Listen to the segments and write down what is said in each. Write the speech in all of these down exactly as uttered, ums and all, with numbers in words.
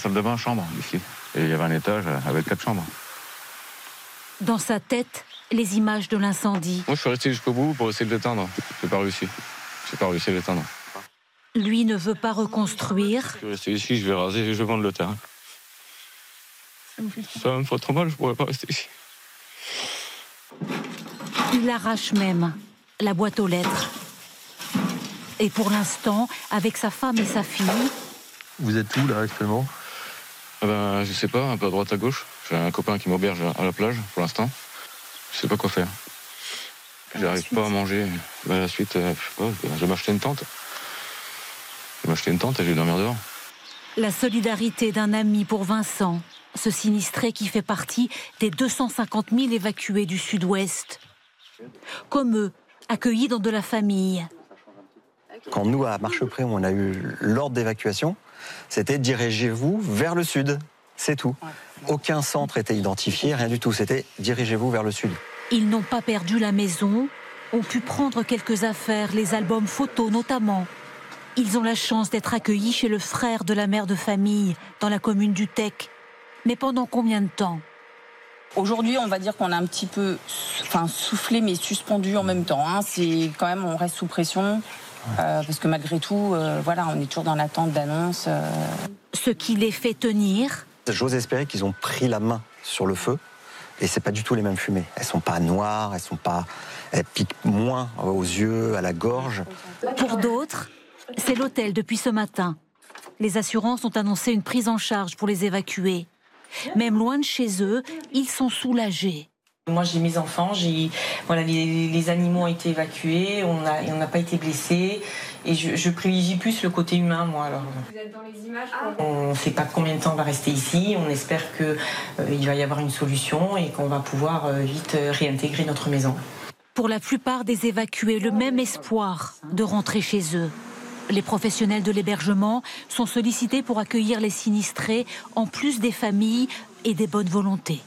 salle de bain, chambre, ici. Et il y avait un étage avec quatre chambres. Dans sa tête, les images de l'incendie. Moi, je suis resté jusqu'au bout pour essayer de l'éteindre. J'ai pas réussi. J'ai pas réussi à l'éteindre. Lui ne veut pas reconstruire. Je vais rester ici, je vais raser et je vais vendre le terrain. Ça me fait trop mal, je pourrais pas rester ici. Il arrache même la boîte aux lettres. Et pour l'instant, avec sa femme et sa fille... Vous êtes où là actuellement? Ah ben, je sais pas, un peu à droite à gauche. J'ai un copain qui m'auberge à la plage pour l'instant. Je sais pas quoi faire. J'arrive pas à manger. Ben, la suite, euh, je sais pas, je vais m'acheter une tente. Je vais m'acheter une tente et je vais dormir dehors. La solidarité d'un ami pour Vincent, ce sinistré qui fait partie des deux cent cinquante mille évacués du sud-ouest. Comme eux, accueillis dans de la famille. Quand nous, à Marchepré, on a eu l'ordre d'évacuation, c'était dirigez-vous vers le sud. C'est tout. Aucun centre était identifié, rien du tout. C'était dirigez-vous vers le sud. Ils n'ont pas perdu la maison, ont pu prendre quelques affaires, les albums photos notamment. Ils ont la chance d'être accueillis chez le frère de la mère de famille, dans la commune du Tech. Mais pendant combien de temps ? Aujourd'hui, on va dire qu'on a un petit peu enfin, soufflé, mais suspendu en même temps. Hein. C'est quand même, on reste sous pression. Euh, parce que malgré tout, euh, voilà, on est toujours dans l'attente d'annonces. Euh... Ce qui les fait tenir. J'ose espérer qu'ils ont pris la main sur le feu, et c'est pas du tout les mêmes fumées. Elles sont pas noires, elles sont pas, elles piquent moins aux yeux, à la gorge. Pour d'autres, c'est l'hôtel depuis ce matin. Les assurances ont annoncé une prise en charge pour les évacuer. Même loin de chez eux, ils sont soulagés. Moi, j'ai mes enfants, j'ai, voilà, les, les animaux ont été évacués, on n'a on n'a pas été blessés. Et je, je privilégie plus le côté humain, moi. Alors, vous êtes dans les images pour... On ne sait pas combien de temps on va rester ici. On espère qu'il euh, va y avoir une solution et qu'on va pouvoir euh, vite euh, réintégrer notre maison. Pour la plupart des évacués, le même espoir de rentrer chez eux. Les professionnels de l'hébergement sont sollicités pour accueillir les sinistrés, en plus des familles et des bonnes volontés.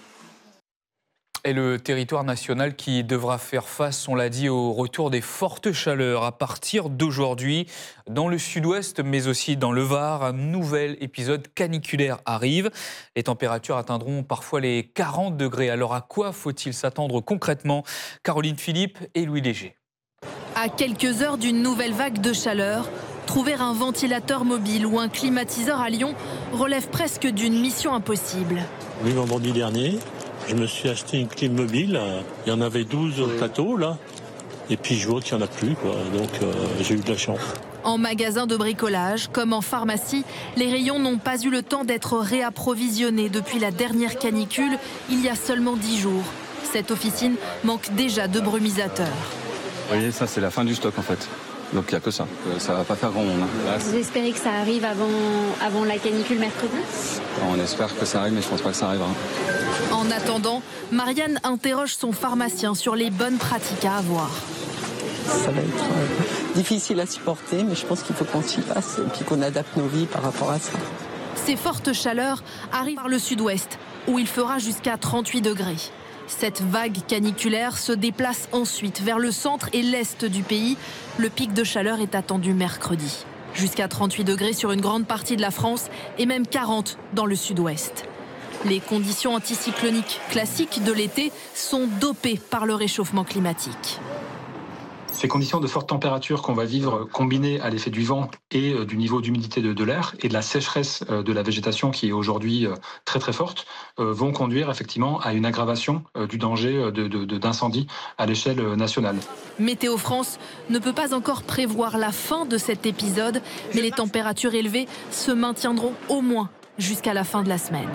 Et le territoire national qui devra faire face, on l'a dit, au retour des fortes chaleurs à partir d'aujourd'hui. Dans le sud-ouest, mais aussi dans le Var, un nouvel épisode caniculaire arrive. Les températures atteindront parfois les quarante degrés. Alors à quoi faut-il s'attendre concrètement? Caroline Philippe et Louis Léger. À quelques heures d'une nouvelle vague de chaleur, trouver un ventilateur mobile ou un climatiseur à Lyon relève presque d'une mission impossible. Oui, vendredi dernier, je me suis acheté une clim mobile. Il y en avait douze au plateau, là. Et puis je vois qu'il n'y en a plus, quoi. Donc euh, j'ai eu de la chance. En magasin de bricolage, comme en pharmacie, les rayons n'ont pas eu le temps d'être réapprovisionnés depuis la dernière canicule, il y a seulement dix jours. Cette officine manque déjà de brumisateurs. Vous voyez, ça c'est la fin du stock en fait. Donc il n'y a que ça. Ça va pas faire grand monde. Hein. Vous espérez que ça arrive avant, avant la canicule mercredi? On espère que ça arrive, mais je pense pas que ça arrivera. En attendant, Marianne interroge son pharmacien sur les bonnes pratiques à avoir. Ça va être euh, difficile à supporter, mais je pense qu'il faut qu'on s'y fasse et puis qu'on adapte nos vies par rapport à ça. Ces fortes chaleurs arrivent par le sud-ouest, où il fera jusqu'à trente-huit degrés. Cette vague caniculaire se déplace ensuite vers le centre et l'est du pays. Le pic de chaleur est attendu mercredi. Jusqu'à trente-huit degrés sur une grande partie de la France et même quarante dans le sud-ouest. Les conditions anticycloniques classiques de l'été sont dopées par le réchauffement climatique. Ces conditions de forte température qu'on va vivre, combinées à l'effet du vent et euh, du niveau d'humidité de, de l'air et de la sécheresse euh, de la végétation qui est aujourd'hui euh, très très forte, euh, vont conduire effectivement à une aggravation euh, du danger de, de, de, d'incendie à l'échelle nationale. Météo France ne peut pas encore prévoir la fin de cet épisode, mais les températures élevées se maintiendront au moins jusqu'à la fin de la semaine.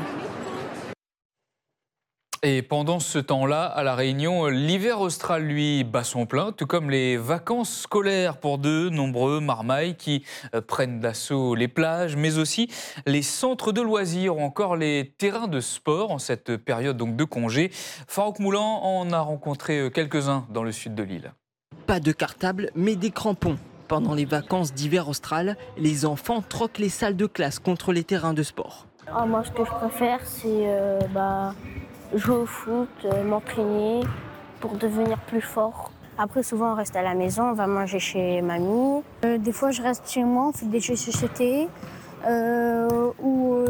Et pendant ce temps-là, à La Réunion, l'hiver austral, lui, bat son plein, tout comme les vacances scolaires pour de nombreux marmailles qui prennent d'assaut les plages, mais aussi les centres de loisirs ou encore les terrains de sport en cette période donc de congé. Farouk Moulan en a rencontré quelques-uns dans le sud de l'île. Pas de cartable, mais des crampons. Pendant les vacances d'hiver austral, les enfants troquent les salles de classe contre les terrains de sport. Ah, moi, ce que je préfère, c'est euh, bah, jouer au foot, euh, m'entraîner pour devenir plus fort. Après, souvent, on reste à la maison, on va manger chez mamie. Euh, des fois, je reste chez moi, on fait des jeux de société euh, ou